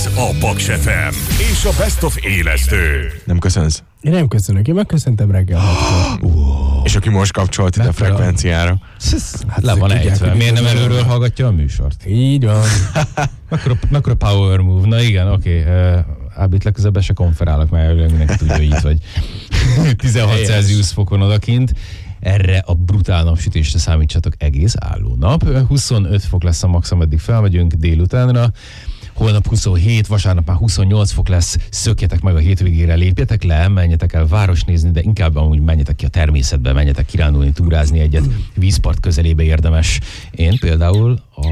Ez a Paks FM és a Best of élesztő. Nem köszönsz? Én nem köszönök, én megköszöntem reggel 6-kor. És aki most kapcsolt itt a frekvenciára. Hát le van ejtve. Miért nem előről hallgatja a műsort? Így van. Mekkora power move. Na igen, oké. Ábit legközelebb se konferálok, mert mindenki tudja, hogy itt vagy 16 Celsius fokon odakint. Erre a brutál napsütésre számítsatok egész álló nap. 25 fok lesz a max, ameddig felmegyünk délutánra. Holnap 27, vasárnap már 28 fok lesz, szökjetek meg a hétvégére, lépjetek le, menjetek el város nézni, de inkább amúgy menjetek ki a természetbe, menjetek kirándulni, túrázni egyet, vízpart közelébe érdemes. Én például a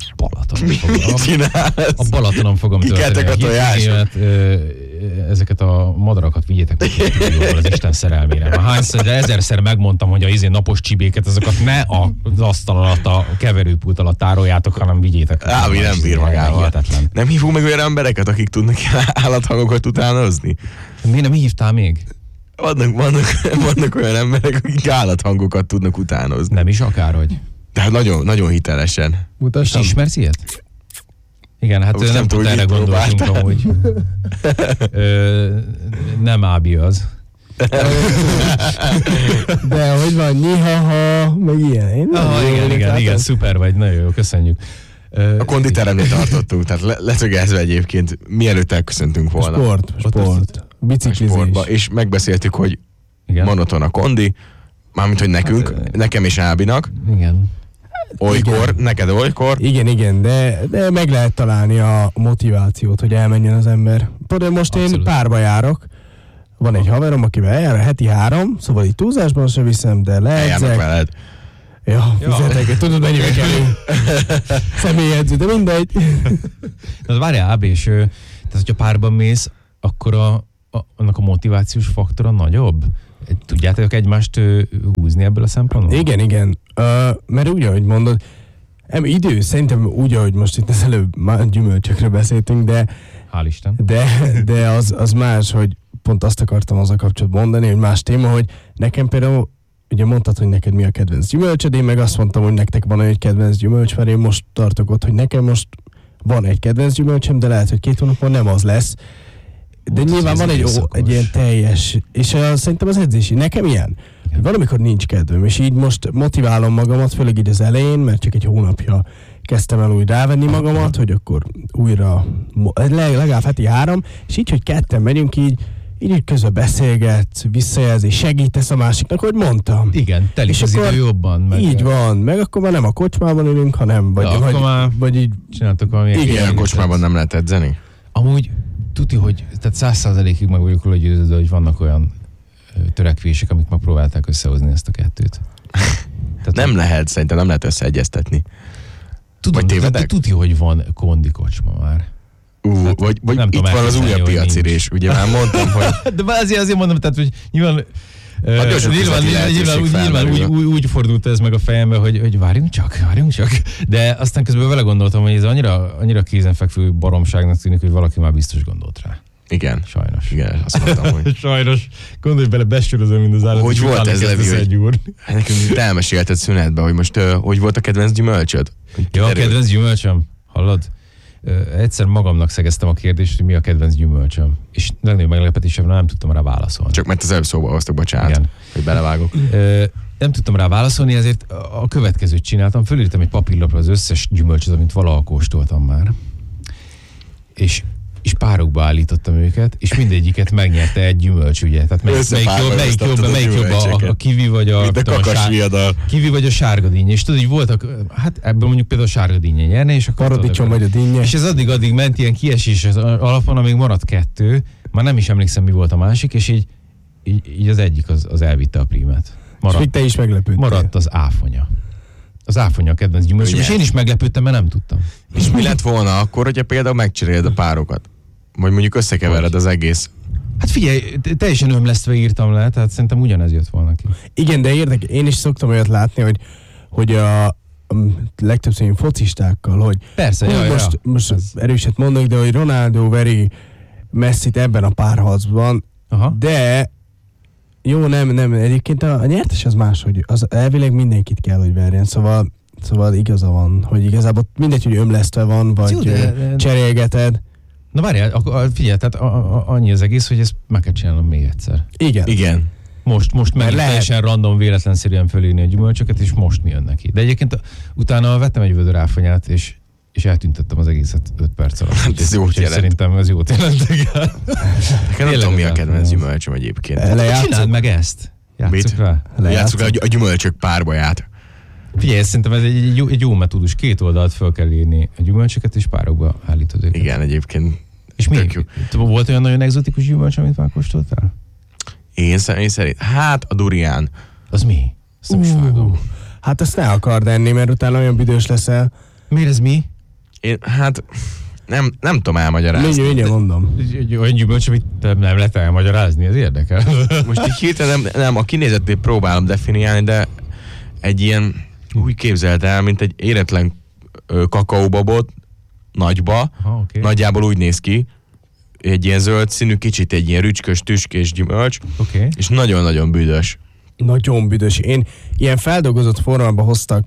Balatonon fogom tölteni a hétvégémet, ezeket a madarakat vigyétek meg az Isten szerelmére. Hányszor, de ezerszer megmondtam, hogy a napos csibéket, azokat ne az asztal alatt, a keverőpult alatt tároljátok, hanem vigyétek. Ávi nem bír magával. Nem hívunk meg olyan embereket, akik tudnak állathangokat utánozni? Miért nem hívtál még? Vannak olyan emberek, akik állathangokat tudnak utánozni. Nem is akárhogy. Tehát nagyon, nagyon hitelesen. Mutassam. Ismersz ilyet? Igen, hát nem pont erre gondoltunk amúgy. Nem Ábi az. De hogy van, nyiha-ha, meg ilyen. Igen, szuper vagy, nagyon jó, köszönjük. A konditeremnél tartottunk, tehát leszögezve egyébként, mielőtt elköszöntünk volna. Sport, biciklizés. És megbeszéltük, hogy monoton a kondi, mármint, hogy nekünk, nekem és Ábinak. Igen. Olykor, igen. Neked olykor. Igen, de meg lehet találni a motivációt, hogy elmenjen az ember. Például most abszolút. Én párba járok, van egy haverom, akivel eljár, heti 3, szóval így túlzásban sem viszem, de leedzek. Eljárnak veled. Ja, fizetek, tudod mennyibe kerül. Személyedző, de mindegy. Na várjál, Ábi, és tehát, hogyha párban mész, akkor annak a motivációs faktora nagyobb? Tudjátok egymást húzni ebből a szempontból? Igen. Mert úgy, ahogy mondod, szerintem úgy, ahogy most itt az előbb már gyümölcsökről beszéltünk, de hál' Isten. De az más, hogy pont azt akartam azzal kapcsolatban mondani, hogy más téma, hogy nekem például, ugye mondtad, hogy neked mi a kedvenc gyümölcsöd, én meg azt mondtam, hogy nektek van egy kedvenc gyümölcs, mert én most tartok ott, hogy nekem most van egy kedvenc gyümölcsöm, de lehet, hogy 2 hónapon nem az lesz. De nyilván van egy ilyen teljes, és szerintem az edzési, nekem ilyen, hogy valamikor nincs kedvem, és így most motiválom magamat, főleg így az elején, mert csak egy hónapja kezdtem el úgy rávenni magamat, hogy akkor újra, legalább heti 3, és így, hogy ketten megyünk így közben beszélgetsz, visszajelzi, segítesz a másiknak, hogy mondtam. Igen, telik és az idő jobban. Meg így van, meg akkor már nem a kocsmában ülünk, hanem vagy így csináltok valami. Igen, a kocsmában nem lehet edzeni. Amúgy tuti, hogy tehát 100%-ig meg vagyok róla győződve, hogy vannak olyan törekvések, amik megpróbálták összehozni ezt a kettőt. Tehát nem lehet, szerintem nem lehet összeegyeztetni. Tudom, de tuti, hogy van kondi kocsma már. Vagy itt van az újabb piacirés, ugye már mondtam, hogy... De azért mondom, tehát, hogy nyilván úgy fordult ez meg a fejembe, hogy várjunk csak. De aztán közben vele gondoltam, hogy ez annyira kézenfekvő baromságnak tűnik, hogy valaki már biztos gondolt rá. Igen. Sajnos. Igen, azt mondtam, hogy... Sajnos. Gondolj bele, besülözöm, mint az állat. Hogy volt ez, Levi, hogy nekünk elmesélted szünetben, hogy most hogy volt a kedvenc gyümölcsöd? Ja, a kedvenc gyümölcsöm, hallod? Egyszer magamnak szegeztem a kérdést, hogy mi a kedvenc gyümölcsöm. És legnagyobb meglepetésemre nem tudtam rá válaszolni. Csak mert az előbb szóba hoztok, bocsánat, igen, hogy belevágok. Nem tudtam rá válaszolni, ezért a következőt csináltam. Fölírtam egy papírlapra az összes gyümölcsöt, amit valaha kóstoltam már. És párokba állítottam őket, és mindegyiket megnyerte egy gyümölcs, ugye. Tehát melyik jobb a kiwi vagy a kiwi vagy a sárgadíny. És tudod, hogy voltak, hát ebből mondjuk például a sárgadíny nyerne, és akkor paradicsom vagy a dinnye. És ez addig ment ilyen kiesés alapon, amíg maradt 2, már nem is emlékszem, mi volt a másik, és így az egyik az elvitte a prímet. És te is meglepődtél. Maradt az áfonya. Az áfonya a kedvenc gyümölcs, és én is meglepődtem, mert nem tudtam. És mi lett volna akkor, hogyha például megcseréled a párokat? Vagy mondjuk összekevered az egész? Hát figyelj, teljesen ömlesztve írtam le, tehát szerintem ugyanez jött volna ki. Igen, de érdekes, én is szoktam olyat látni, hogy a legtöbbször én focistákkal, hogy persze, most erőset mondok, de hogy Ronaldo veri Messit ebben a párharcban, de jó, nem, egyébként a nyertes az más, hogy az elvileg mindenkit kell, hogy verjen, szóval igaza van, hogy igazából mindegy, hogy ömlesztve van, vagy cserélgeted. Na várjál, figyelj, tehát annyi az egész, hogy ezt meg kell csinálnom még egyszer. Igen. Most meg teljesen random, véletlenszerűen fölírni a gyümölcsöket, és most mi jön neki. De egyébként utána vettem egy vödör áfonyát, és eltüntettem az egészet 5 perc alatt. Hát ez jót jelent. Szerintem ez jót jelent. Nekem nem tudom, mi a kedvenc gyümölcsöm egyébként. Csináld meg ezt. Játsszuk rá. Játsszuk rá a gyümölcsök párbaját. Figyelj, szerintem ez egy jó metódus. 2 oldalt föl kell írni a gyümölcsöket, és párokba állítod őket. Igen, egyébként. És mi? Volt olyan nagyon egzotikus gyümölcs, amit már kóstoltál? Én szerint, hát a durián. Az mi? Azt nem is vágom. Hát ezt ne akard enni, mert utána olyan büdös leszel. Miért ez mi? Én, hát nem tudom elmagyarázni. Mindjárt mondom. Olyan gyümölcs, amit nem lehet elmagyarázni, ez érdekel. Most így hirtelen nem, a kinézetét próbálom definiálni, de egy ilyen, úgy képzeld el, mint egy éretlen kakaóbabot, nagyba, nagyjából úgy néz ki, egy ilyen zöld színű, kicsit egy ilyen rücskös, tüskés gyümölcs, és nagyon-nagyon büdös. Nagyon büdös. Én ilyen feldolgozott formában hoztak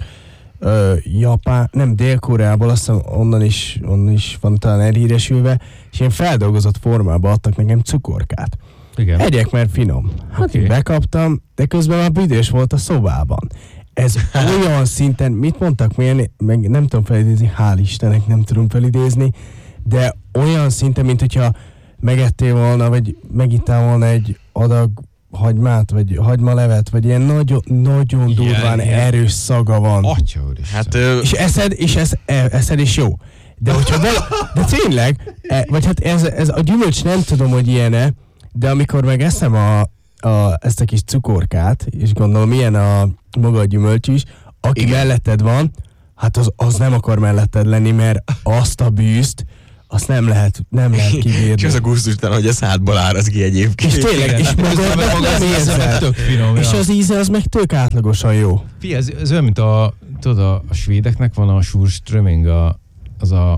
Japán, nem Dél-Koreából, azt hiszem onnan is van talán elhíresülve, és ilyen feldolgozott formában adtak nekem cukorkát. Igen. Egyek, mert finom. Hát én bekaptam, de közben már büdös volt a szobában. Ez olyan szinten, mit mondtak, meg nem tudom felidézni, hál' Istennek nem tudom felidézni, de olyan szinten, mint hogyha megettél volna, vagy megittál volna egy adag hagymát, vagy hagymalevet, vagy ilyen nagyon durván erős szaga van. Atya úr. Hát, és eszed is jó. De hogyha de tényleg, vagy hát ez a gyümölcs nem tudom, hogy ilyen-e, de amikor meg eszem ezt a kis cukorkát, és gondolom ilyen a maga a gyümölcs is, aki igen, melletted van, hát az nem akar melletted lenni, mert azt a bűzt, azt nem lehet kibírni. És az a gusztustalan, hogy a szádból áraz ki egyébként. És tényleg, és maga nem érzed. Tök finom, és az íze az meg tök átlagosan jó. Figyelj, ez olyan, mint a svédeknek van a Surströmming, az a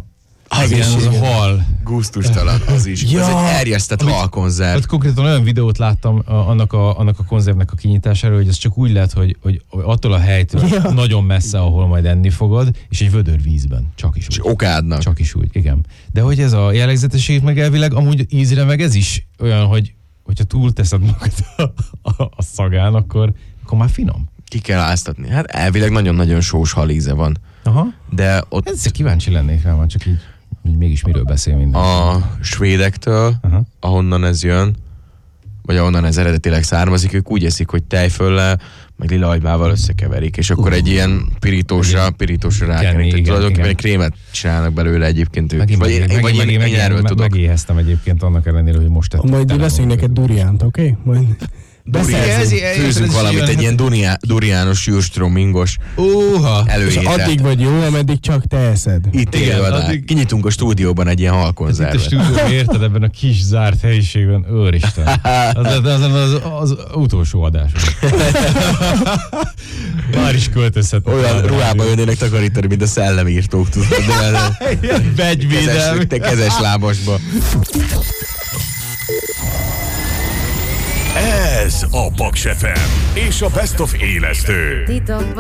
hal. Gusztustalan, az is. Ja. Ez egy erjesztett halkonzerv. Hát konkrétan olyan videót láttam annak a konzervnek a kinyitásáról, hogy ez csak úgy lehet, hogy attól a helytől nagyon messze, ahol majd enni fogod, és egy vödör vízben. Csak is úgy. És okádnak. Csak is úgy, igen. De hogy ez a jellegzetesség meg elvileg, amúgy ízre meg ez is olyan, hogyha túlteszed magad a szagán, akkor már finom. Ki kell áztatni. Hát elvileg nagyon-nagyon sós halíze van. Aha. De ott... Ezzel kíváncsi lennék rá, már csak így, hogy mégis miről beszél minden. A svédektől, ahonnan ez jön, vagy ahonnan ez eredetileg származik, ők úgy eszik, hogy tejföllel, meg lilahagymával összekeverik, és akkor egy ilyen pirítósra rákenik. Tulajdonképpen egy krémet csinálnak belőle egyébként ők. Én erről tudok. Megéheztem egyébként annak ellenére, hogy most tettem. Majd veszünk neked duriánt, oké? Főzünk valamit, egy ilyen duriános, sürströmingos előétel. És addig vagy jó, ameddig csak te eszed. Itt élve, kinyitunk a stúdióban egy ilyen halkonzervet. Itt a stúdióban érted, ebben a kis zárt helyiségben, őristen. Az utolsó adás. Már is költözhetnek. Olyan ruhába jönnének takarítani, mint a szellemírtók, tudod. Vegyvédelmi. Kezes lábasba. Ez a Paks FM és a Best of élesztő.